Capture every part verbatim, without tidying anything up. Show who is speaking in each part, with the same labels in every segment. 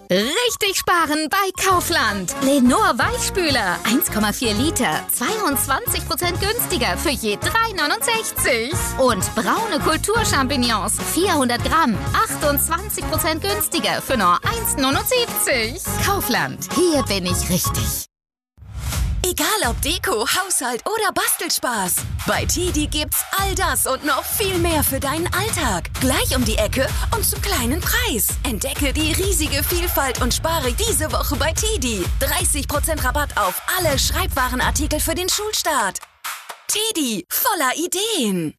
Speaker 1: Richtig sparen bei Kaufland. Lenor Weichspüler, eins Komma vier Liter, zweiundzwanzig Prozent günstiger für je drei neunundsechzig. Und braune Kulturchampignons, vierhundert Gramm, achtundzwanzig Prozent günstiger für nur eins neunundsiebzig. Kaufland, hier bin ich richtig.
Speaker 2: Egal ob Deko, Haushalt oder Bastelspaß. Bei Tedi gibt's all das und noch viel mehr für deinen Alltag. Gleich um die Ecke und zum kleinen Preis. Entdecke die riesige Vielfalt und spare diese Woche bei Tedi. dreißig Prozent Rabatt auf alle Schreibwarenartikel für den Schulstart. Tedi, voller Ideen.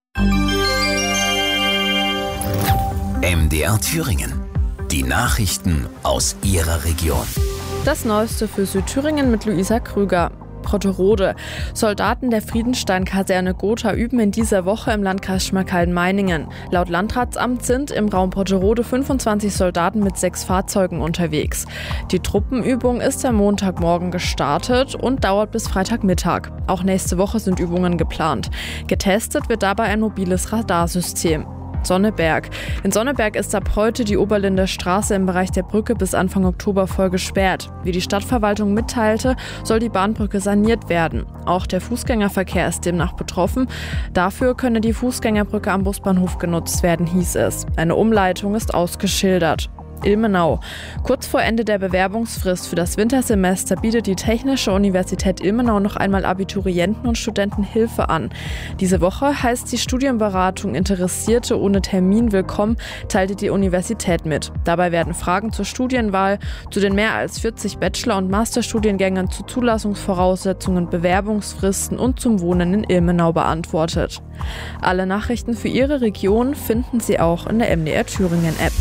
Speaker 3: M D R Thüringen. Die Nachrichten aus Ihrer Region.
Speaker 4: Das Neueste für Südthüringen mit Luisa Krüger. Brotterode. Soldaten der Friedenstein-Kaserne Gotha üben in dieser Woche im Landkreis Schmalkalden-Meiningen. Laut Landratsamt sind im Raum Brotterode fünfundzwanzig Soldaten mit sechs Fahrzeugen unterwegs. Die Truppenübung ist am Montagmorgen gestartet und dauert bis Freitagmittag. Auch nächste Woche sind Übungen geplant. Getestet wird dabei ein mobiles Radarsystem. Sonneberg. In Sonneberg ist ab heute die Oberlinder Straße im Bereich der Brücke bis Anfang Oktober voll gesperrt. Wie die Stadtverwaltung mitteilte, soll die Bahnbrücke saniert werden. Auch der Fußgängerverkehr ist demnach betroffen. Dafür könne die Fußgängerbrücke am Busbahnhof genutzt werden, hieß es. Eine Umleitung ist ausgeschildert. Ilmenau. Kurz vor Ende der Bewerbungsfrist für das Wintersemester bietet die Technische Universität Ilmenau noch einmal Abiturienten und Studenten Hilfe an. Diese Woche heißt die Studienberatung Interessierte ohne Termin willkommen, teilte die Universität mit. Dabei werden Fragen zur Studienwahl, zu den mehr als vierzig Bachelor- und Masterstudiengängen, zu Zulassungsvoraussetzungen, Bewerbungsfristen und zum Wohnen in Ilmenau beantwortet. Alle Nachrichten für Ihre Region finden Sie auch in der M D R Thüringen App.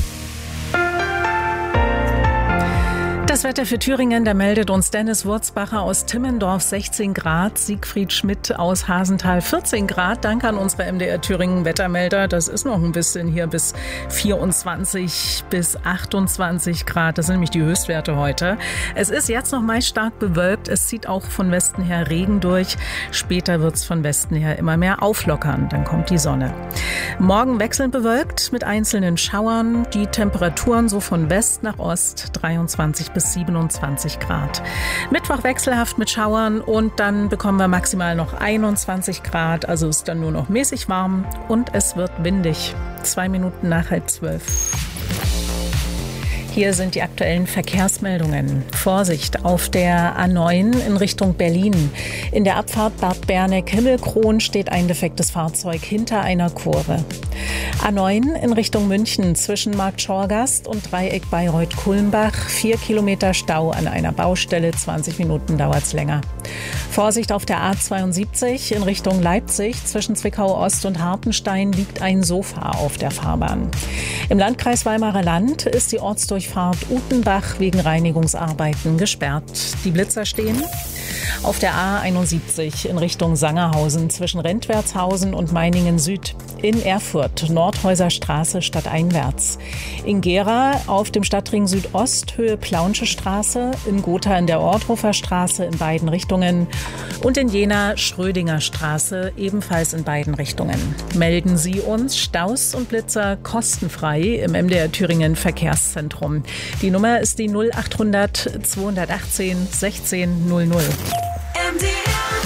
Speaker 5: Das Wetter für Thüringen, da meldet uns Dennis Wurzbacher aus Timmendorf sechzehn Grad, Siegfried Schmidt aus Hasenthal vierzehn Grad. Danke an unsere M D R Thüringen Wettermelder. Das ist noch ein bisschen hier bis vierundzwanzig bis achtundzwanzig Grad. Das sind nämlich die Höchstwerte heute. Es ist jetzt noch meist stark bewölkt. Es zieht auch von Westen her Regen durch. Später wird es von Westen her immer mehr auflockern. Dann kommt die Sonne. Morgen wechselnd bewölkt mit einzelnen Schauern. Die Temperaturen so von West nach Ost dreiundzwanzig bis siebenundzwanzig Grad. Mittwoch wechselhaft mit Schauern und dann bekommen wir maximal noch einundzwanzig Grad. Also ist dann nur noch mäßig warm und es wird windig. Zwei Minuten nach halb zwölf. Hier sind die aktuellen Verkehrsmeldungen. Vorsicht auf der A neun in Richtung Berlin. In der Abfahrt Bad Berneck-Himmelkron steht ein defektes Fahrzeug hinter einer Kurve. A neun in Richtung München zwischen Markt Schorgast und Dreieck Bayreuth-Kulmbach. Vier Kilometer Stau an einer Baustelle, zwanzig Minuten dauert es länger. Vorsicht auf der A zweiundsiebzig in Richtung Leipzig. Zwischen Zwickau Ost und Hartenstein liegt ein Sofa auf der Fahrbahn. Im Landkreis Weimarer Land ist die Ortsdurchfahrt Utenbach wegen Reinigungsarbeiten gesperrt. Die Blitzer stehen auf der A einundsiebzig in Richtung Sangerhausen zwischen Rentwertshausen und Meiningen Süd. In Erfurt Nordhäuser Straße stadteinwärts. In Gera auf dem Stadtring Südost Höhe Plaunsche Straße. In Gotha in der Orthofer Straße in beiden Richtungen. Und in Jena Schrödinger Straße ebenfalls in beiden Richtungen. Melden Sie uns Staus und Blitzer kostenfrei im M D R Thüringen Verkehrszentrum. Die Nummer ist die null achthundert zweihundertachtzehn sechzehn null null.
Speaker 3: M D R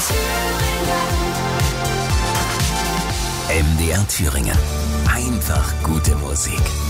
Speaker 3: Thüringen. M D R Thüringen. Einfach gute Musik.